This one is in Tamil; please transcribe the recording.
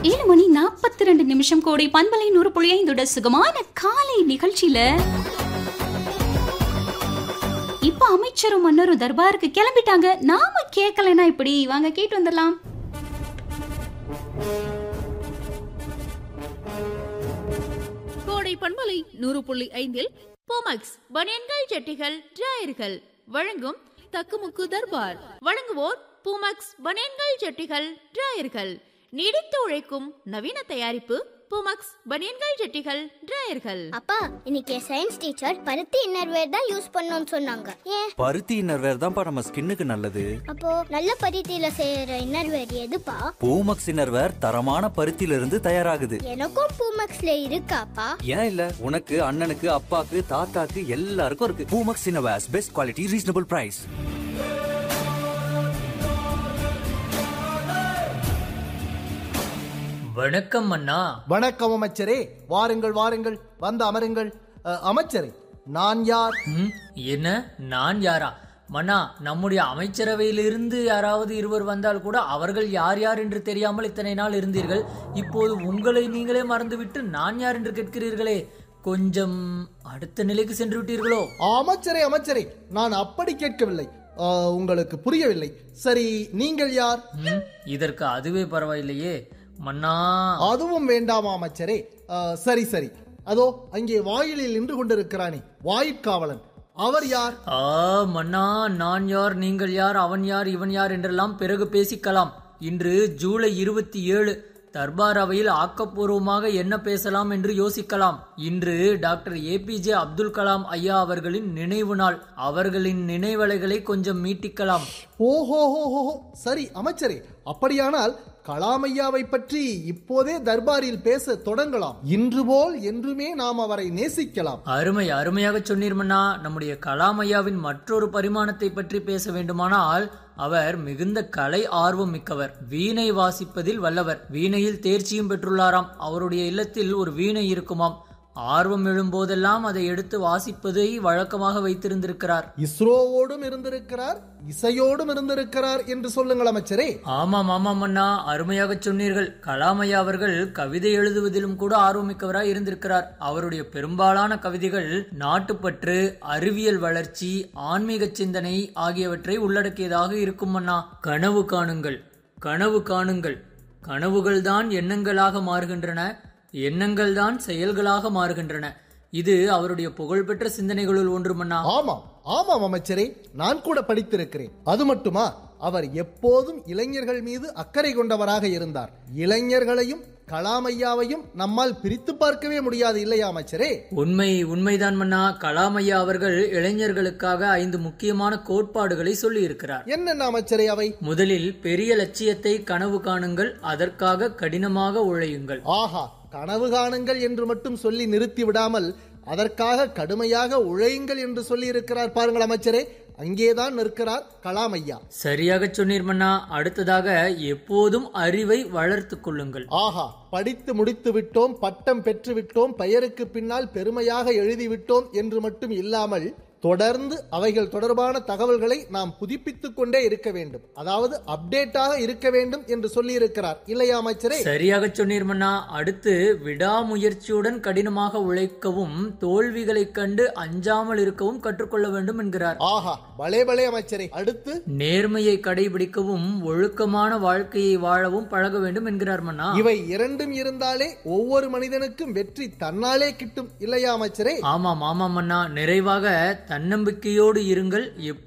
7:42 கோடை பண்பலை 100.5 சுகமான காலை நிகழ்ச்சியில இப்ப அமைச்சரும் மன்னரும் தர்பாருக்கு கிளம்பிட்டாங்க. நாம கேட்கலனா இப்படி வாங்க கேட்டு வந்துடலாம். கோடை பண்பலை 100.5 போமக்ஸ் பனியன்கள் ஜட்டிகள் டிராயர்கள் வழங்கும் தக்குமுக்கு தர்பார். வழங்குவோர் பூமக்ஸ் பனியன்கள் ஜட்டிகள் டிராயர்கள். நீடித்து உழைக்கும் நவீன தயாரிப்பு பூமக்ஸ் பனியன்கள் ஜட்டிகள் டிராயர்கள். அப்பா, இன்னைக்கு சயின்ஸ் டீச்சர் பருத்தி இன்னர்வேர் தான் யூஸ் பண்ணணும்னு சொன்னாங்க. ஏன்? பருத்தி இன்னர்வேர் தான்ப்பா நம்ம ஸ்கின்னுக்கு நல்லது. அப்போ நல்ல பருத்தியில செய்யற இன்னர்வேர் எதுப்பா? பூமக்ஸ் இன்னர்வேர் தரமான பருத்தியில இருந்து தயாராகுது. எனக்கும் பூமக்ஸ்ல இருக்காப்பா? ஏன் இல்ல, உனக்கு அண்ணனுக்கு அப்பாக்கு தாத்தாக்கு எல்லாருக்கும் இருக்கு. Poomex innerwears best quality reasonable price. வணக்கம் அண்ணா. வணக்கம் அமைச்சரே. வாருங்கள் வாருங்கள், வந்து அமருங்கள். அமைச்சரே, நான் யார்? என்ன நான் யாரா? மன்னா, நம்முடைய அமைச்சரவையிலிருந்து யாராவது இருவர் வந்தால் கூட அவர்கள் யார் யார் என்று தெரியாமல் இத்தனை நாள் இருந்தீர்கள். இப்போது உங்களை நீங்களே மறந்துவிட்டு நான் யார் என்று கேட்கிறீர்களே, கொஞ்சம் அடுத்த நிலைக்கு சென்று விட்டீர்களோ? அமைச்சரே அமைச்சரே, நான் அப்படி கேட்கவில்லை. உங்களுக்கு புரியவில்லை. சரி, நீங்கள் யார்? இதற்கு அதுவே பரவாயில்லையே மன்னா. அதுவும் வேண்டாமா அமைச்சரே? சரி சரி, அதோ அங்கே வாயிலில் நின்று கொண்டிருக்கிறானே வாயிற்காவலன், அவர் யார்? மன்னா, நான் யார், நீங்கள் யார், அவன் யார், இவன் யார் என்றெல்லாம் பிறகு பேசிக்கலாம். இன்று ஜூலை 27 தர்பார் அவையில் ஆக்கப்பூர்வமாக என்ன பேசலாம் என்று யோசிக்கலாம். இன்று டாக்டர் APJ அப்துல் கலாம் ஐயா அவர்களின் நினைவு நாள். அவர்களின் நினைவலைகளை கொஞ்சம் மீட்டிக்கலாம். ஓஹோ, சரி அமைச்சரே, அப்படியானால் கலாம் ஐயாவை பற்றி இப்போதே தர்பாரில் பேச தொடங்கலாம். இன்று போல் என்றுமே நாம் அவரை நேசிக்கலாம். அருமையாக சொன்னீர் மன்னா. நம்முடைய கலாம் ஐயாவின் மற்றொரு பரிமாணத்தை பற்றி பேச வேண்டுமானால், அவர் மிகுந்த கலை ஆர்வம் மிக்கவர். வீணை வாசிப்பதில் வல்லவர். வீணையில் தேர்ச்சியும் பெற்றுள்ளாராம். அவருடைய இல்லத்தில் ஒரு வீணை இருக்குமாம். ஆர்வம் எழும்போதெல்லாம் அதை எடுத்து வாசிப்பதை வழக்கமாக வைத்திருந்திருக்கிறார். இஸ்ரோவோடும் இருந்திருக்கிறார், இசையோடும் இருந்திருக்கிறார் என்று சொல்லுங்கள் அமைச்சரே. ஆமாம் அண்ணா, அருமையாக சொன்னீர்கள். கலாமையா அவர்கள் கவிதை எழுதுவதிலும் கூட ஆர்வமிக்கவராய் இருந்திருக்கிறார். அவருடைய பெரும்பாலான கவிதைகள் நாட்டுப்பற்று, அறிவியல் வளர்ச்சி, ஆன்மீக சிந்தனை ஆகியவற்றை உள்ளடக்கியதாக இருக்கும் அண்ணா. கனவு காணுங்கள், கனவு காணுங்கள், கனவுகள்தான் எண்ணங்களாக மாறுகின்றன, எண்ணங்கள் தான் செயல்களாக மாறுகின்றன. இது அவருடைய புகழ்பெற்ற சிந்தனைகளுள் ஒன்று மன்னா. ஆமாம் அமைச்சரே, நான் கூட படித்திருக்கிறேன். அது மட்டுமா, அவர் எப்போதும் இளைஞர்கள் மீது அக்கறை கொண்டவராக இருந்தார். இளைஞர்களையும் கலாம் ஐயாவையும் நம்மால் பிரித்து பார்க்கவே முடியாது, இல்லையா அமைச்சரே? உண்மைதான் மன்னா. கலாம் ஐயா அவர்கள் இளைஞர்களுக்காக 5 முக்கியமான கோட்பாடுகளை சொல்லி இருக்கிறார். என்னென்ன அமைச்சரே அவை? முதலில் பெரிய லட்சியத்தை கனவு காணுங்கள், அதற்காக கடினமாக உழையுங்கள். ஆஹா, கனவு காணுங்கள் என்று மட்டும் சொல்லி நிறுத்தி விடாமல் அதற்காக கடுமையாக உழையுங்கள் என்று சொல்லி இருக்கிறார் பாருங்கள் அமைச்சரே. அங்கேதான் நிற்கிறார் கலாம் ஐயா. சரியாக சொன்னீர் மன்னா. அடுத்ததாக எப்போதும் அறிவை வளர்த்துக் கொள்ளுங்கள். ஆஹா, படித்து முடித்து விட்டோம், பட்டம் பெற்று விட்டோம், பெயருக்கு பின்னால் பெருமையாக எழுதிவிட்டோம் என்று மட்டும் இல்லாமல் தொடர்ந்து அவைகள் தொடர்பான தகவல்களை நாம் புதுப்பித்துக் கொண்டே இருக்க வேண்டும். அதாவது அப்டேட்டாக இருக்க வேண்டும் என்று சொல்லி இருக்கிறார், இல்லையா அமைச்சரே? சரியாக சொன்னீர் மன்னா. அடுத்து விடாமுயற்சியுடன் கடினமாக உழைக்கவும், தோல்விகளை கண்டு அஞ்சாமல் இருக்கவும் கற்றுக்கொள்ள வேண்டும் என்கிறார். ஆஹா, பலே அமைச்சரே. அடுத்து நேர்மையை கடைபிடிக்கவும், ஒழுக்கமான வாழ்க்கையை வாழவும் பழக வேண்டும் என்கிறார் மன்னா. இவை இரண்டும் இருந்தாலே ஒவ்வொரு மனிதனுக்கும் வெற்றி தன்னாலே கிட்டும், இல்லையா அமைச்சரே? ஆமாம் மன்னா. நிறைவாக தன்னம்பிக்கையோடு இருங்கள்,